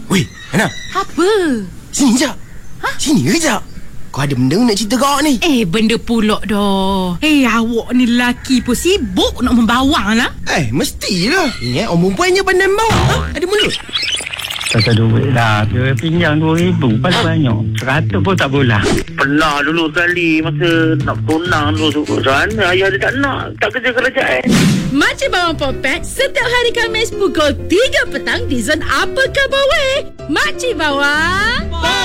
Weh, Ana, Apa? sini je. Sini kejap. Kau ada benda nak cerita kau ni? Benda pulak dah. Awak ni lelaki pun sibuk nak membawang lah. Mestilah. Ingat orang perempuan je pandai bawa. Ada mulut. Tak ada duit dah. Dia pinjam 2,000 paling banyak. 100 pun tak boleh. Pernah dulu sekali masa nak tunang dulu sana ayah dia tak nak, tak kerja kerajaan. Makcik Bawang Popek setiap hari Khamis pukul 3 petang di Zon Apa Khabar Weh. Makcik Bawang